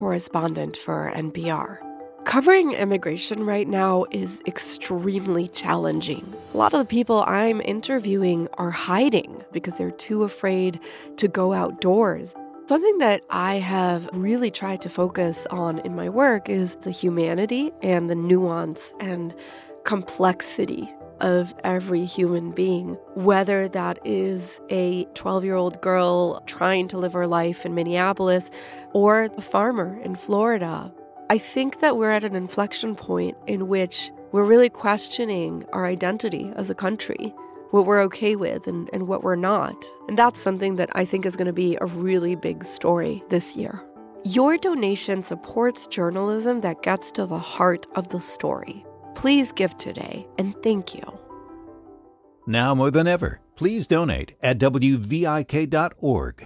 correspondent for NPR. Covering immigration right now is extremely challenging. A lot of the people I'm interviewing are hiding because they're too afraid to go outdoors. Something that I have really tried to focus on in my work is the humanity and the nuance and complexity of every human being, whether that is a 12-year-old girl trying to live her life in Minneapolis or a farmer in Florida. I think that we're at an inflection point in which we're really questioning our identity as a country, what we're okay with and what we're not. And that's something that I think is going to be a really big story this year. Your donation supports journalism that gets to the heart of the story. Please give today, and thank you. Now more than ever, please donate at wvik.org.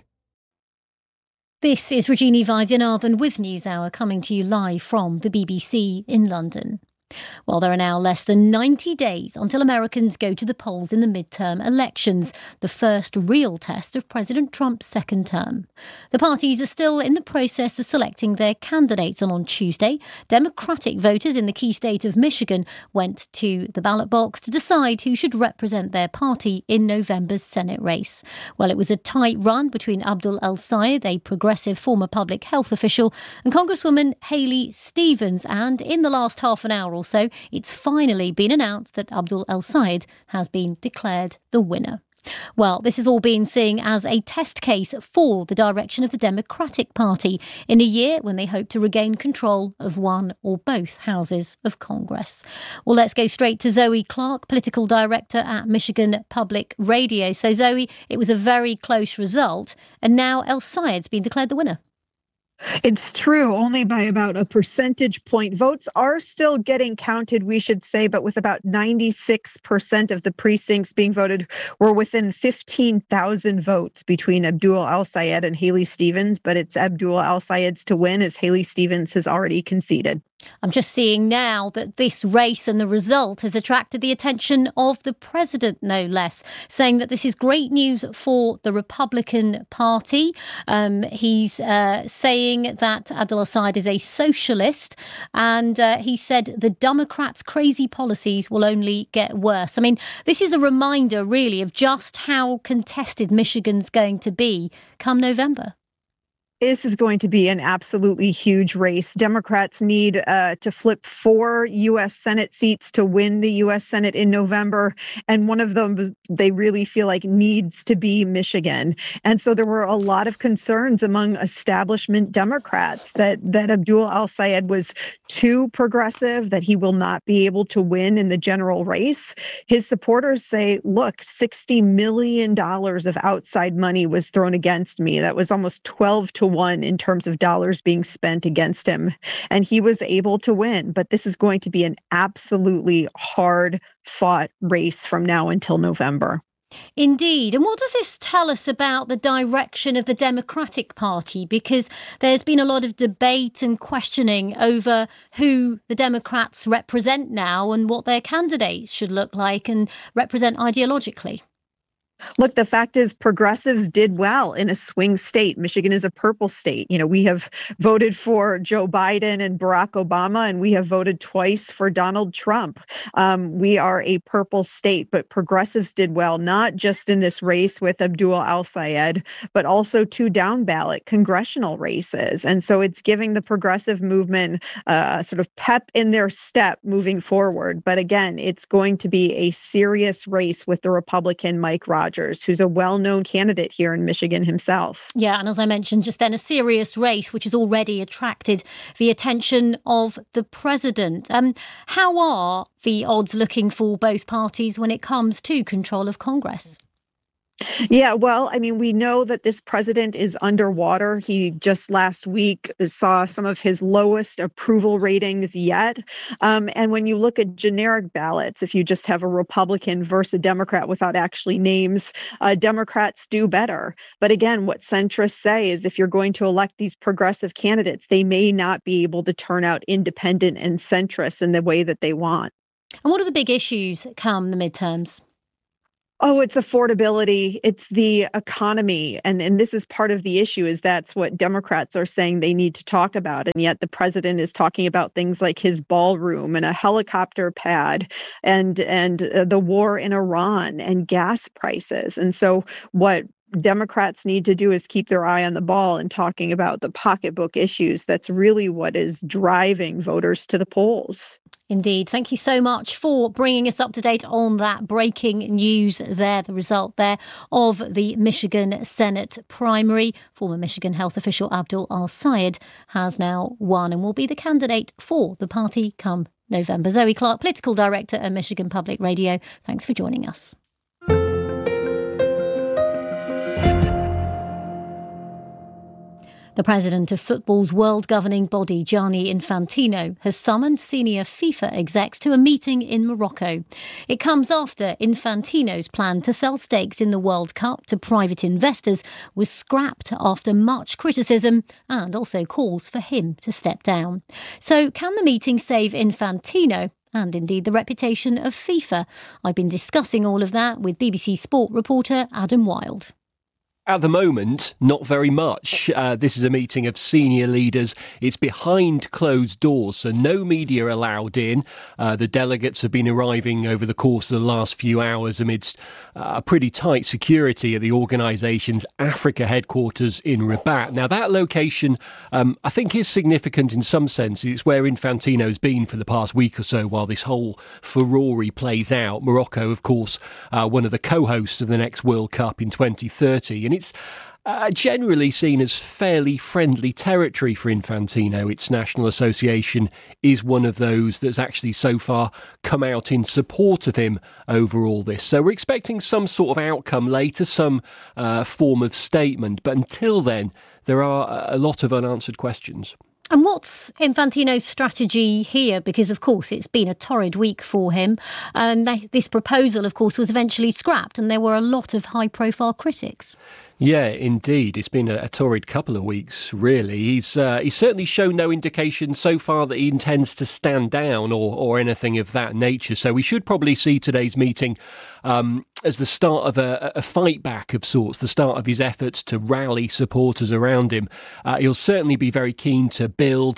This is Regina Vaidyanathan with NewsHour coming to you live from the BBC in London. Well, there are now less than 90 days until Americans go to the polls in the midterm elections, the first real test of President Trump's second term. The parties are still in the process of selecting their candidates, and on Tuesday, Democratic voters in the key state of Michigan went to the ballot box to decide who should represent their party in November's Senate race. Well, it was a tight run between Abdul El-Sayed, a progressive former public health official, and Congresswoman Haley Stevens, and in the last half an hour or so, it's finally been announced that Abdul El-Sayed has been declared the winner. Well, this is all being seen as a test case for the direction of the Democratic Party in a year when they hope to regain control of one or both houses of Congress. Well, let's go straight to Zoe Clark, political director at Michigan Public Radio. So, Zoe, it was a very close result, and now El-Sayed's been declared the winner. It's true, only by about a percentage point. Votes are still getting counted, we should say, but with about 96% of the precincts being voted, we're within 15,000 votes between Abdul El-Sayed and Haley Stevens, but it's Abdul El-Sayed's to win, as Haley Stevens has already conceded. I'm just seeing now that this race and the result has attracted the attention of the president, no less, saying that this is great news for the Republican Party. He's saying that Abdul El-Sayed is a socialist, and he said the Democrats' crazy policies will only get worse. I mean, this is a reminder, really, of just how contested Michigan's going to be come November. This is going to be an absolutely huge race. Democrats need to flip 4 U.S. Senate seats to win the U.S. Senate in November. And one of them they really feel like needs to be Michigan. And so there were a lot of concerns among establishment Democrats that Abdul El-Sayed was too progressive, that he will not be able to win in the general race. His supporters say, look, $60 million of outside money was thrown against me. That was almost 12-1 in terms of dollars being spent against him. And he was able to win. But this is going to be an absolutely hard-fought race from now until November. Indeed. And what does this tell us about the direction of the Democratic Party? Because there's been a lot of debate and questioning over who the Democrats represent now and what their candidates should look like and represent ideologically. Look, the fact is progressives did well in a swing state. Michigan is a purple state. You know, we have voted for Joe Biden and Barack Obama, and we have voted twice for Donald Trump. We are a purple state, but progressives did well, not just in this race with Abdul El-Sayed, but also 2 down ballot congressional races. And so it's giving the progressive movement sort of pep in their step moving forward. But again, it's going to be a serious race with the Republican Mike Rogers, who's a well-known candidate here in Michigan himself. Yeah, and as I mentioned just then, a serious race which has already attracted the attention of the president. How are the odds looking for both parties when it comes to control of Congress? Yeah, well, I mean, we know that this president is underwater. He just last week saw some of his lowest approval ratings yet. And when you look at generic ballots, if you just have a Republican versus a Democrat without actually names, Democrats do better. But again, what centrists say is if you're going to elect these progressive candidates, they may not be able to turn out independent and centrist in the way that they want. And what are the big issues come the midterms? Oh, it's affordability. It's the economy. And this is part of the issue, is that's what Democrats are saying they need to talk about. And yet the president is talking about things like his ballroom and a helicopter pad and the war in Iran and gas prices. And so what Democrats need to do is keep their eye on the ball and talking about the pocketbook issues. That's really what is driving voters to the polls. Indeed. Thank you so much for bringing us up to date on that breaking news there, the result there of the Michigan Senate primary. Former Michigan health official Abdul Al-Sayed has now won and will be the candidate for the party come November. Zoe Clark, political director at Michigan Public Radio. Thanks for joining us. The president of football's world governing body, Gianni Infantino, has summoned senior FIFA execs to a meeting in Morocco. It comes after Infantino's plan to sell stakes in the World Cup to private investors was scrapped after much criticism and also calls for him to step down. So can the meeting save Infantino and indeed the reputation of FIFA? I've been discussing all of that with BBC Sport reporter Adam Wilde. At the moment, not very much. This is a meeting of senior leaders. It's behind closed doors, so no media allowed in. The delegates have been arriving over the course of the last few hours amidst pretty tight security at the organisation's Africa headquarters in Rabat. Now, that location, I think, is significant in some sense. It's where Infantino's been for the past week or so while this whole furore plays out. Morocco, of course, one of the co-hosts of the next World Cup in 2030. And it's generally seen as fairly friendly territory for Infantino. Its national association is one of those that's actually so far come out in support of him over all this. So we're expecting some sort of outcome later, some form of statement. But until then, there are a lot of unanswered questions. And what's Infantino's strategy here? Because, of course, it's been a torrid week for him. This proposal, of course, was eventually scrapped and there were a lot of high-profile critics. Yeah, indeed. It's been a torrid couple of weeks, really. He's certainly shown no indication so far that he intends to stand down or anything of that nature. So we should probably see today's meeting as the start of a fight back of sorts, the start of his efforts to rally supporters around him. He'll certainly be very keen to build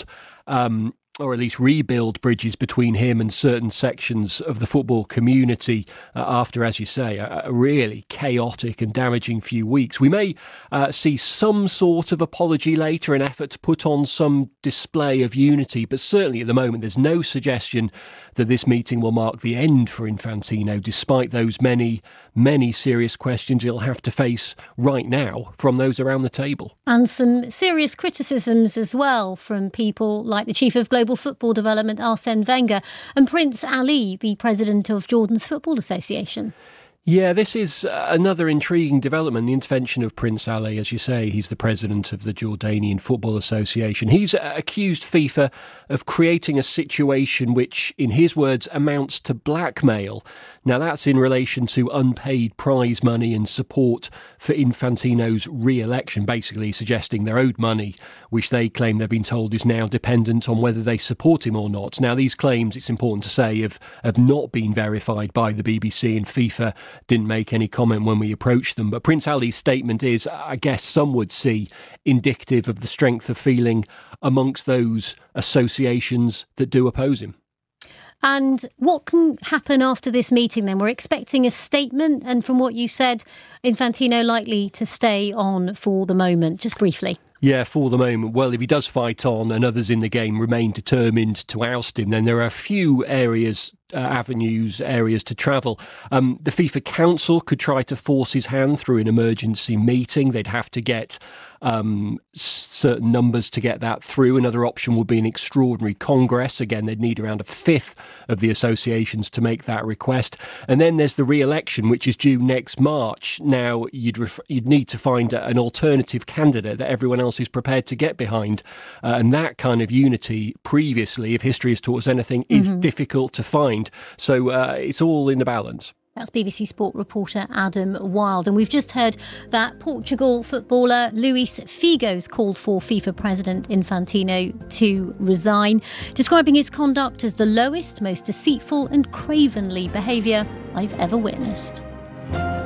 or at least rebuild bridges between him and certain sections of the football community after, as you say, a really chaotic and damaging few weeks. We may see some sort of apology later, an effort to put on some display of unity, but certainly at the moment there's no suggestion that this meeting will mark the end for Infantino, despite those many, many serious questions he'll have to face right now from those around the table. And some serious criticisms as well from people like the chief of global football development, Arsene Wenger, and Prince Ali, the president of Jordan's Football Association. Yeah, this is another intriguing development, the intervention of Prince Ali. As you say, he's the president of the Jordanian Football Association. He's accused FIFA of creating a situation which, in his words, amounts to blackmail. Now, that's in relation to unpaid prize money and support for Infantino's re-election, basically suggesting they're owed money, which they claim they've been told is now dependent on whether they support him or not. Now, these claims, it's important to say, have not been verified by the BBC, and FIFA didn't make any comment when we approached them. But Prince Ali's statement is, I guess some would see, indicative of the strength of feeling amongst those associations that do oppose him. And what can happen after this meeting then? We're expecting a statement, and from what you said, Infantino likely to stay on for the moment. Just briefly. Yeah, for the moment. Well, if he does fight on and others in the game remain determined to oust him, then there are a few areas to travel. The FIFA Council could try to force his hand through an emergency meeting. They'd have to get certain numbers to get that through. Another option would be an extraordinary Congress. Again, they'd need around a fifth of the associations to make that request. And then there's the re-election, which is due next March. Now, you'd need to find an alternative candidate that everyone else is prepared to get behind. And that kind of unity previously, if history has taught us anything, is difficult to find. So it's all in the balance. That's BBC Sport reporter Adam Wilde. And we've just heard that Portugal footballer Luís Figo's called for FIFA President Infantino to resign, describing his conduct as the lowest, most deceitful and cravenly behaviour I've ever witnessed.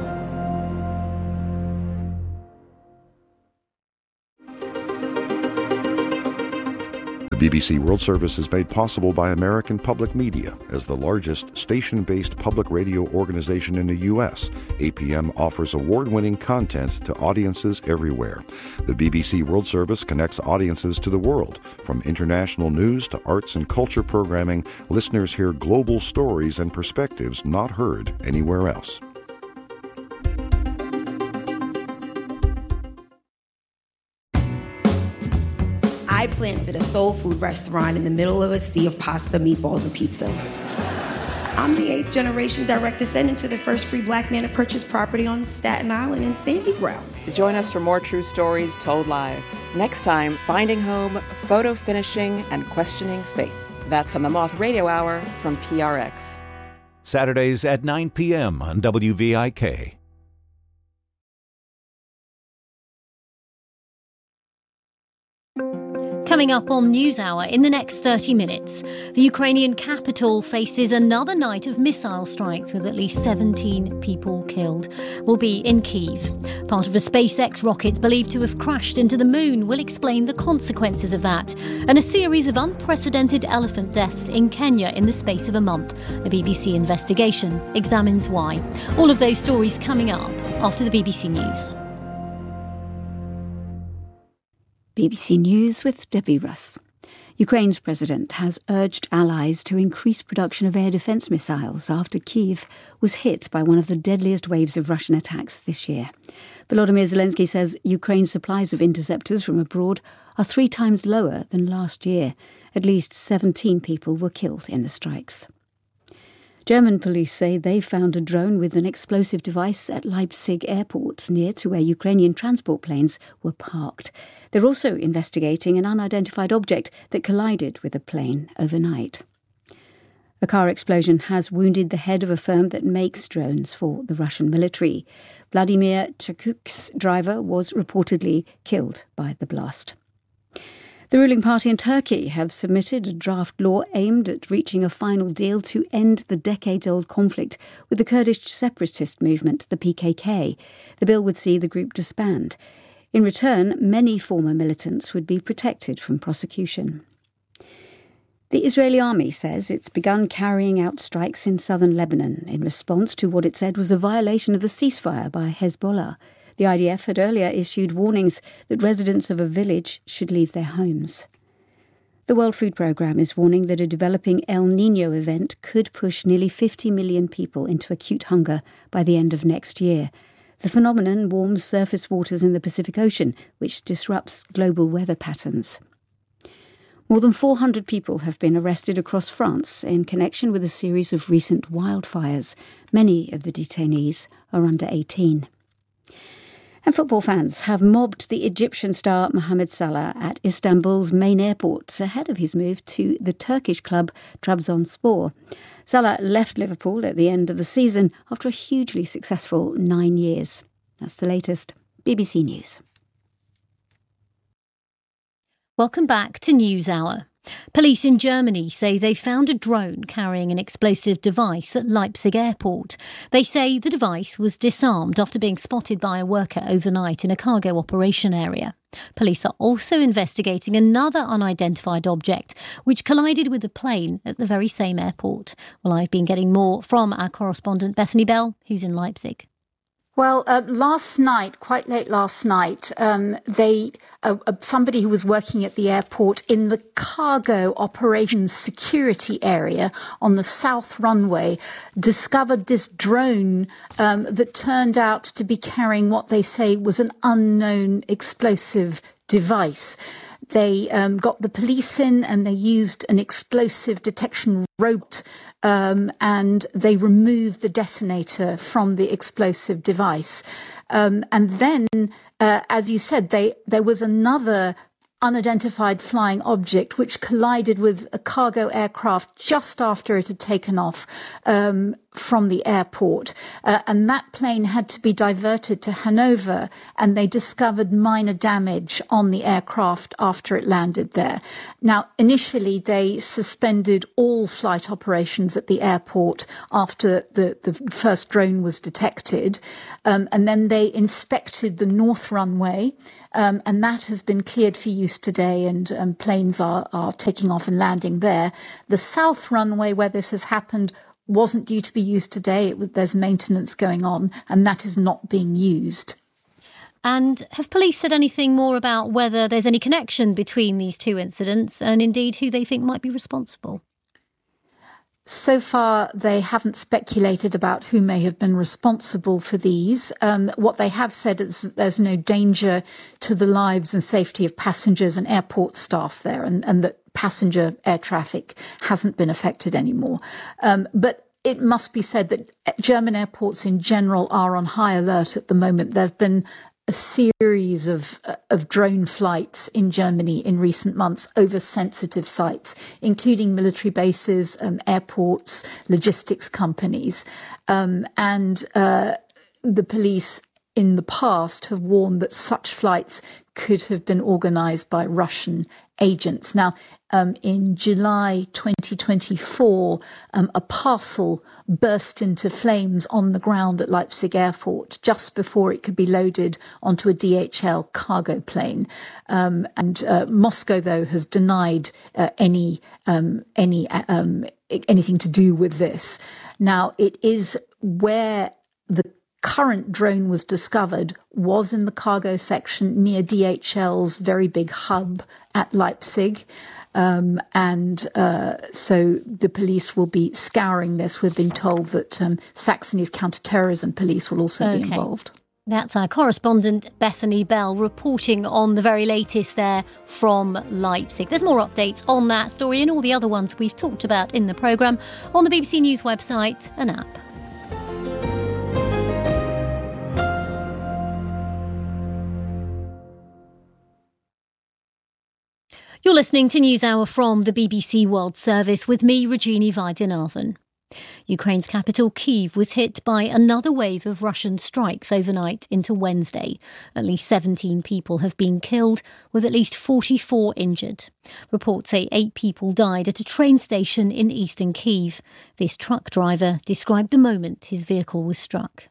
The BBC World Service is made possible by American Public Media. As the largest station-based public radio organization in the U.S., APM offers award-winning content to audiences everywhere. The BBC World Service connects audiences to the world. From international news to arts and culture programming, listeners hear global stories and perspectives not heard anywhere else. I planted a soul food restaurant in the middle of a sea of pasta, meatballs, and pizza. I'm the 8th generation direct descendant to the first free black man to purchase property on Staten Island and Sandy Ground. Join us for more true stories told live. Next time, Finding Home, Photo Finishing, and Questioning Faith. That's on the Moth Radio Hour from PRX. Saturdays at 9 p.m. on WVIK. Coming up on NewsHour in the next 30 minutes, the Ukrainian capital faces another night of missile strikes with at least 17 people killed. We'll be in Kyiv. Part of a SpaceX rocket believed to have crashed into the moon will explain the consequences of that. And a series of unprecedented elephant deaths in Kenya in the space of a month. A BBC investigation examines why. All of those stories coming up after the BBC News. BBC News with Debbie Russ. Ukraine's president has urged allies to increase production of air defence missiles after Kyiv was hit by one of the deadliest waves of Russian attacks this year. Volodymyr Zelensky says Ukraine's supplies of interceptors from abroad are 3 times lower than last year. At least 17 people were killed in the strikes. German police say they found a drone with an explosive device at Leipzig airport, near to where Ukrainian transport planes were parked. They're also investigating an unidentified object that collided with a plane overnight. A car explosion has wounded the head of a firm that makes drones for the Russian military. Vladimir Chakuk's driver was reportedly killed by the blast. The ruling party in Turkey have submitted a draft law aimed at reaching a final deal to end the decades-old conflict with the Kurdish separatist movement, the PKK. The bill would see the group disband. In return, many former militants would be protected from prosecution. The Israeli army says it's begun carrying out strikes in southern Lebanon in response to what it said was a violation of the ceasefire by Hezbollah. The IDF had earlier issued warnings that residents of a village should leave their homes. The World Food Programme is warning that a developing El Niño event could push nearly 50 million people into acute hunger by the end of next year. The phenomenon warms surface waters in the Pacific Ocean, which disrupts global weather patterns. More than 400 people have been arrested across France in connection with a series of recent wildfires. Many of the detainees are under 18. And football fans have mobbed the Egyptian star Mohamed Salah at Istanbul's main airport ahead of his move to the Turkish club Trabzonspor. Salah left Liverpool at the end of the season after a hugely successful 9 years. That's the latest. BBC News. Welcome back to NewsHour. Police in Germany say they found a drone carrying an explosive device at Leipzig airport. They say the device was disarmed after being spotted by a worker overnight in a cargo operation area. Police are also investigating another unidentified object which collided with a plane at the very same airport. Well, I've been getting more from our correspondent Bethany Bell, who's in Leipzig. Well, last night, quite late last night, somebody who was working at the airport in the cargo operations security area on the south runway discovered this drone that turned out to be carrying what they say was an unknown explosive device. They got the police in and they used an explosive detection robot and they removed the detonator from the explosive device. And then, as you said, there was another unidentified flying object which collided with a cargo aircraft just after it had taken off. from the airport, and that plane had to be diverted to Hanover, and they discovered minor damage on the aircraft after it landed there. Now, initially, they suspended all flight operations at the airport after the first drone was detected, and then they inspected the north runway, and that has been cleared for use today, and planes are taking off and landing there. The south runway, where this has happened, wasn't due to be used today. There's maintenance going on, and that is not being used. And have police said anything more about whether there's any connection between these two incidents and indeed who they think might be responsible? So far, they haven't speculated about who may have been responsible for these. What they have said is that there's no danger to the lives and safety of passengers and airport staff there, and that passenger air traffic hasn't been affected anymore. But it must be said that German airports in general are on high alert at the moment. There have been a series of drone flights in Germany in recent months over sensitive sites, including military bases, airports, logistics companies. And the police in the past have warned that such flights could have been organised by Russian agents. Now, in July 2024, a parcel burst into flames on the ground at Leipzig Airport just before it could be loaded onto a DHL cargo plane. And Moscow, though, has denied anything to do with this. Now, it is where the current drone was discovered was in the cargo section near DHL's very big hub at Leipzig. So the police will be scouring this. We've been told that Saxony's counter-terrorism police will also be involved. That's our correspondent Bethany Bell reporting on the very latest there from Leipzig. There's more updates on that story and all the other ones we've talked about in the programme on the BBC News website and app. You're listening to NewsHour from the BBC World Service with me, Regina Vaidyanathan. Ukraine's capital, Kyiv, was hit by another wave of Russian strikes overnight into Wednesday. At least 17 people have been killed, with at least 44 injured. Reports say 8 people died at a train station in eastern Kyiv. This truck driver described the moment his vehicle was struck.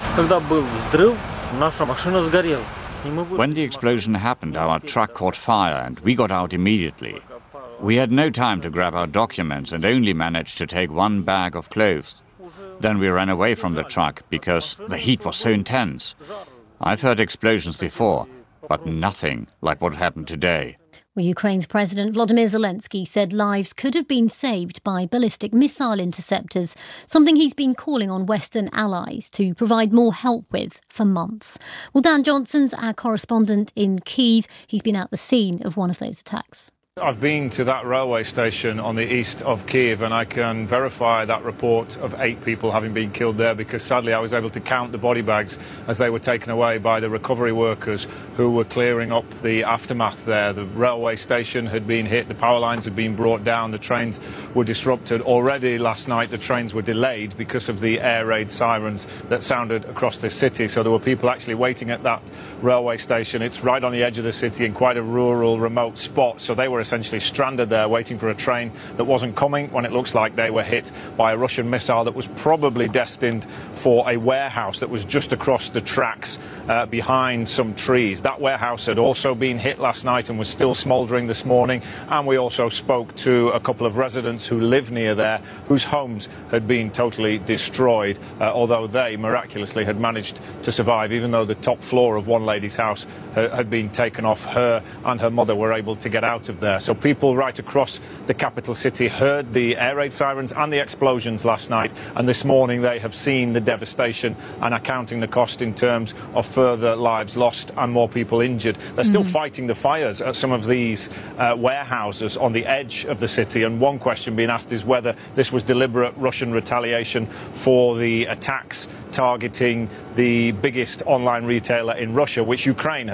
When the explosion happened, our truck caught fire and we got out immediately. We had no time to grab our documents and only managed to take one bag of clothes. Then we ran away from the truck because the heat was so intense. I've heard explosions before, but nothing like what happened today. Well, Ukraine's President Volodymyr Zelensky said lives could have been saved by ballistic missile interceptors, something he's been calling on Western allies to provide more help with for months. Well, Dan Johnson's our correspondent in Kyiv. He's been at the scene of one of those attacks. I've been to that railway station on the east of Kyiv, and I can verify that report of 8 people having been killed there, because sadly I was able to count the body bags as they were taken away by the recovery workers who were clearing up the aftermath there. The railway station had been hit, the power lines had been brought down, the trains were disrupted. Already last night the trains were delayed because of the air raid sirens that sounded across the city, so there were people actually waiting at that railway station. It's right on the edge of the city in quite a rural, remote spot, so they were essentially stranded there waiting for a train that wasn't coming when it looks like they were hit by a Russian missile that was probably destined for a warehouse that was just across the tracks behind some trees. That warehouse had also been hit last night and was still smouldering this morning, and we also spoke to a couple of residents who live near there whose homes had been totally destroyed, although they miraculously had managed to survive, even though the top floor of one lady's house had been taken off. Her and her mother were able to get out of there. So people right across the capital city heard the air raid sirens and the explosions last night, and this morning they have seen the devastation and are counting the cost in terms of further lives lost and more people injured. They're still fighting the fires at some of these warehouses on the edge of the city, and one question being asked is whether this was deliberate Russian retaliation for the attacks targeting the biggest online retailer in Russia, which Ukraine has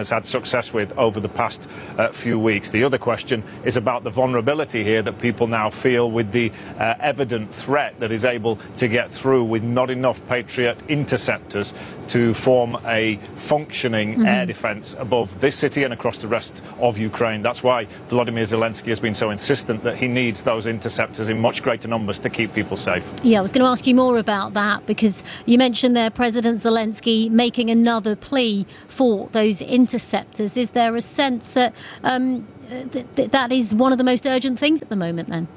has had success with over the past few weeks. The other question is about the vulnerability here that people now feel with the evident threat that is able to get through with not enough Patriot interceptors to form a functioning air defense above this city and across the rest of Ukraine. That's why Volodymyr Zelensky has been so insistent that he needs those interceptors in much greater numbers to keep people safe. Yeah, I was going to ask you more about that because you mentioned there President Zelensky making another plea for those interceptors. Is there a sense that that is one of the most urgent things at the moment then?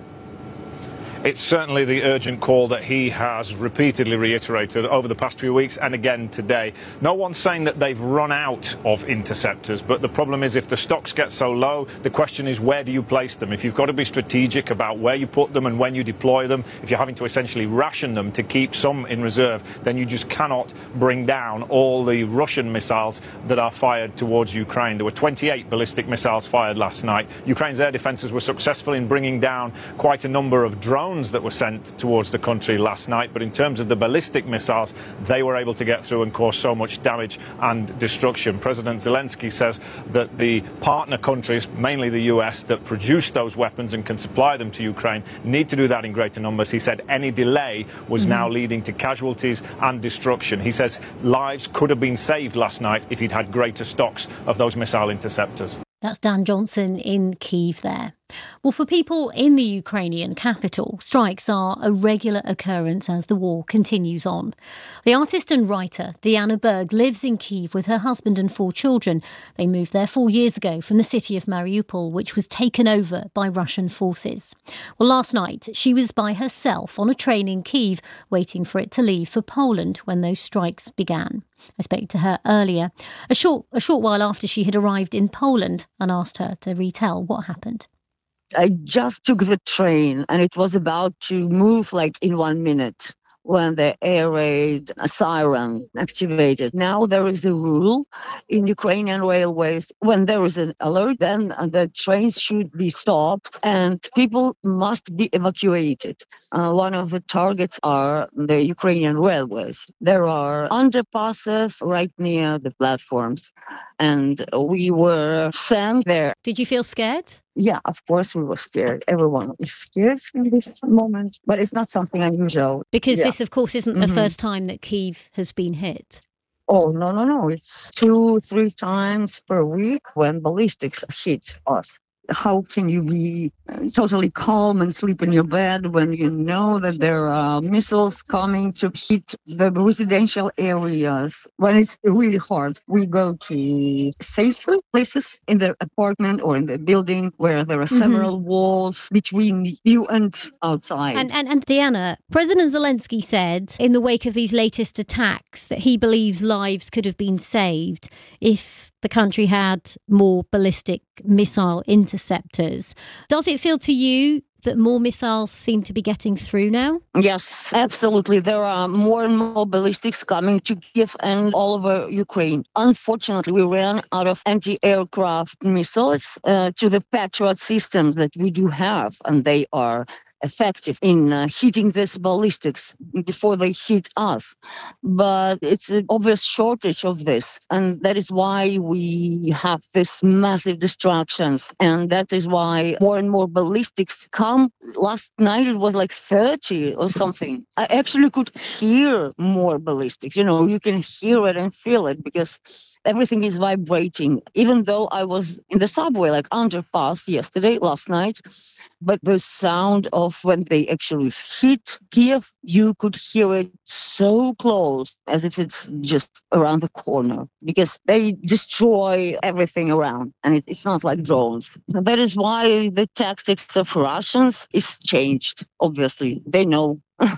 It's certainly the urgent call that he has repeatedly reiterated over the past few weeks and again today. No one's saying that they've run out of interceptors, but the problem is if the stocks get so low, the question is where do you place them? If you've got to be strategic about where you put them and when you deploy them, if you're having to essentially ration them to keep some in reserve, then you just cannot bring down all the Russian missiles that are fired towards Ukraine. There were 28 ballistic missiles fired last night. Ukraine's air defences were successful in bringing down quite a number of drones that were sent towards the country last night, but in terms of the ballistic missiles, they were able to get through and cause so much damage and destruction. President Zelensky says that the partner countries, mainly the US, that produce those weapons and can supply them to Ukraine, need to do that in greater numbers. He said any delay was now leading to casualties and destruction. He says lives could have been saved last night if he'd had greater stocks of those missile interceptors. That's Dan Johnson in Kyiv there. Well, for people in the Ukrainian capital, strikes are a regular occurrence as the war continues on. The artist and writer Diana Berg lives in Kyiv with her husband and 4 children. They moved there 4 years ago from the city of Mariupol, which was taken over by Russian forces. Well, last night she was by herself on a train in Kyiv, waiting for it to leave for Poland when those strikes began. I spoke to her earlier, a short while after she had arrived in Poland, and asked her to retell what happened. I just took the train and it was about to move like in 1 minute when the air raid siren activated. Now there is a rule in Ukrainian railways, when there is an alert, then the trains should be stopped and people must be evacuated. One of the targets are the Ukrainian railways. There are underpasses right near the platforms, and we were sent there. Did you feel scared? Yeah, of course we were scared. Everyone is scared in this moment, but it's not something unusual. Because this, of course, isn't the first time that Kyiv has been hit. Oh, no. It's 2-3 times per week when ballistics hit us. How can you be totally calm and sleep in your bed when you know that there are missiles coming to hit the residential areas? When it's really hard, we go to safer places in the apartment or in the building where there are several walls between you and outside. And Diana, President Zelensky said in the wake of these latest attacks that he believes lives could have been saved if the country had more ballistic missile interceptors. Does it feel to you that more missiles seem to be getting through now? Yes, absolutely. There are more and more ballistics coming to Kyiv and all over Ukraine. Unfortunately, we ran out of anti-aircraft missiles to the Patriot systems that we do have, and they are effective in hitting these ballistics before they hit us. But it's an obvious shortage of this. And that is why we have these massive distractions. And that is why more and more ballistics come. Last night it was like 30 or something. I actually could hear more ballistics. You know, you can hear it and feel it because everything is vibrating. Even though I was in the subway, like underpass last night, but the sound of when they actually hit Kyiv, you could hear it so close, as if it's just around the corner, because they destroy everything around, and it's not like drones. That is why the tactics of Russians is changed, obviously. They know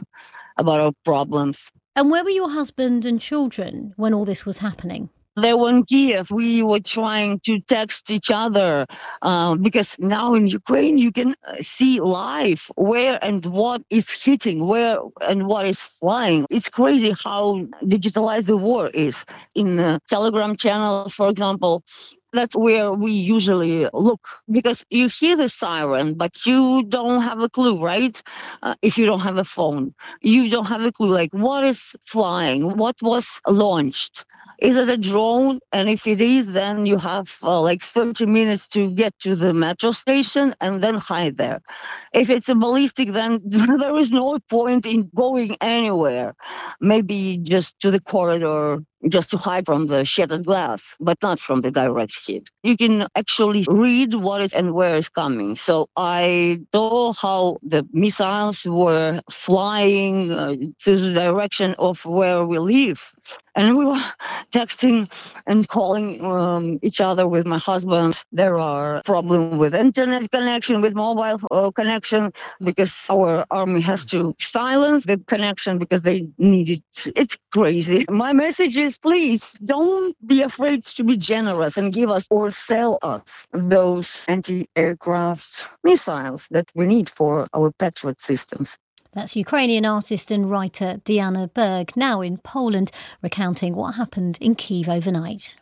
about our problems. And where were your husband and children when all this was happening? They were in Kyiv. We were trying to text each other because now in Ukraine you can see live where and what is hitting, where and what is flying. It's crazy how digitalized the war is. In Telegram channels, for example, that's where we usually look, because you hear the siren, but you don't have a clue, right? If you don't have a phone, you don't have a clue, like what is flying, what was launched. is it a drone? And if it is, then you have like 30 minutes to get to the metro station and then hide there. If it's a ballistic, then there is no point in going anywhere. Maybe just to the corridor, just to hide from the shattered glass, but not from the direct hit. You can actually read what is and where it's coming. So I saw how the missiles were flying to the direction of where we live. And we were texting and calling each other with my husband. There are problems with internet connection, with mobile connection, because our army has to silence the connection because they need it. It's crazy. My message is, please don't be afraid to be generous and give us or sell us those anti-aircraft missiles that we need for our Patriot systems. That's Ukrainian artist and writer Diana Berg, now in Poland, recounting what happened in Kyiv overnight.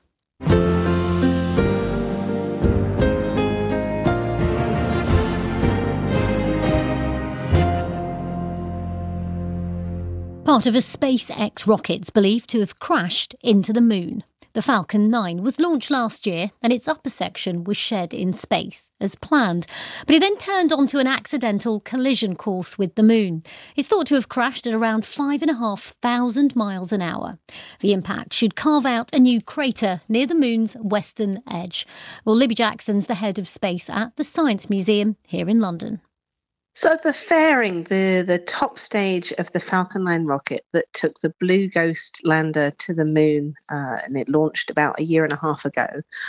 Part of a SpaceX rocket believed to have crashed into the moon. The Falcon 9 was launched last year and its upper section was shed in space as planned, but it then turned onto an accidental collision course with the moon. It's thought to have crashed at around 5,500 miles an hour. The impact should carve out a new crater near the moon's western edge. Well, Libby Jackson's the head of space at the Science Museum here in London. So the fairing, the top stage of the Falcon 9 rocket that took the Blue Ghost lander to the moon, and it launched about a year and a half ago,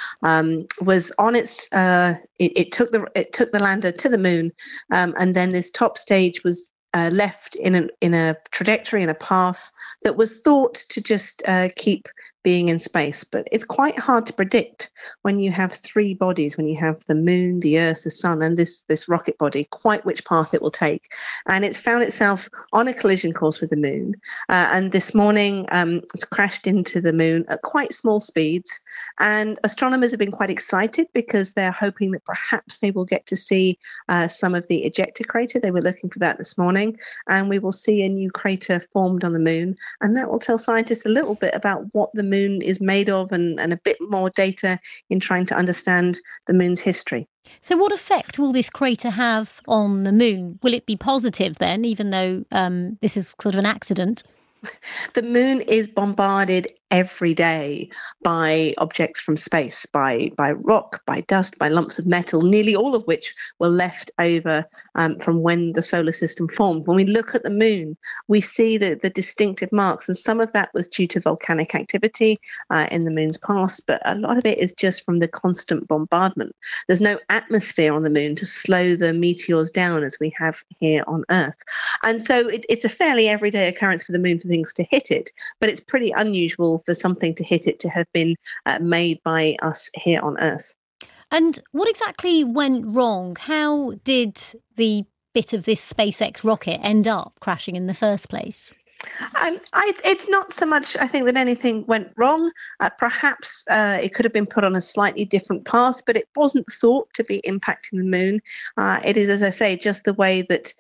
was on its. It took the lander to the moon, and then this top stage was left in a trajectory, in a path that was thought to just keep being in space. But it's quite hard to predict when you have three bodies, when you have the moon, the earth, the sun, and this rocket body, quite which path it will take. And it's found itself on a collision course with the moon. And this morning, it's crashed into the moon at quite small speeds. And astronomers have been quite excited because they're hoping that perhaps they will get to see some of the ejector crater. They were looking for that this morning. And we will see a new crater formed on the moon. And that will tell scientists a little bit about what the moon is made of and a bit more data in trying to understand the moon's history. So what effect will this crater have on the moon? Will it be positive then, even though this is sort of an accident? The moon is bombarded every day by objects from space, by rock, by dust, by lumps of metal, nearly all of which were left over from when the solar system formed. When we look at the moon, we see the distinctive marks, and some of that was due to volcanic activity in the moon's past, but a lot of it is just from the constant bombardment. There's no atmosphere on the moon to slow the meteors down as we have here on Earth. And so it's a fairly everyday occurrence for the moon for things to hit it, but it's pretty unusual for something to hit it to have been made by us here on Earth. And what exactly went wrong? How did the bit of this SpaceX rocket end up crashing in the first place? It's not so much, I think, that anything went wrong. Perhaps it could have been put on a slightly different path, but it wasn't thought to be impacting the moon. It is, as I say, just the way that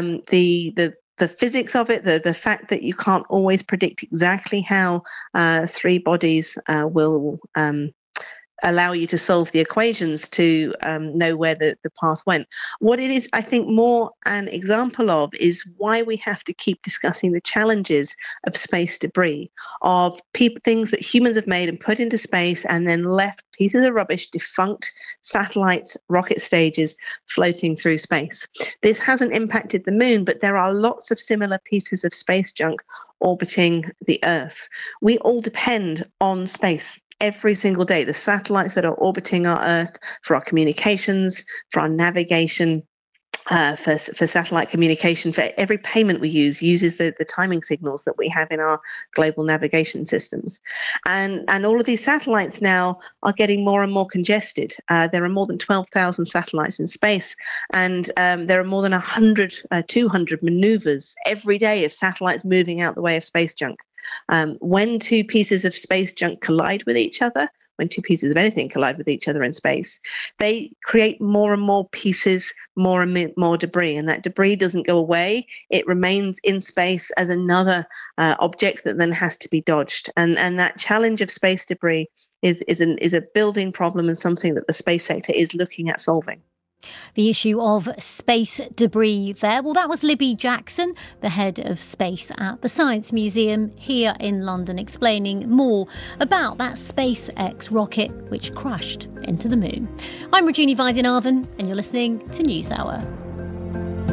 the physics of it, the fact that you can't always predict exactly how three bodies will allow you to solve the equations to know where the path went. What it is, I think, more an example of is why we have to keep discussing the challenges of space debris, of things that humans have made and put into space and then left pieces of rubbish, defunct satellites, rocket stages floating through space. This hasn't impacted the moon, but there are lots of similar pieces of space junk orbiting the Earth. We all depend on space every single day. The satellites that are orbiting our Earth for our communications, for our navigation, for satellite communication, for every payment we uses the timing signals that we have in our global navigation systems. And all of these satellites now are getting more and more congested. There are more than 12,000 satellites in space, and there are more than 200 maneuvers every day of satellites moving out the way of space junk. When two pieces of space junk collide with each other, when two pieces of anything collide with each other in space, they create more and more pieces, more and more debris. And that debris doesn't go away. It remains in space as another object that then has to be dodged. And that challenge of space debris is a building problem and something that the space sector is looking at solving. The issue of space debris there. Well, that was Libby Jackson, the head of space at the Science Museum here in London, explaining more about that SpaceX rocket which crashed into the moon. I'm Rajini Vaidyanathan and you're listening to NewsHour.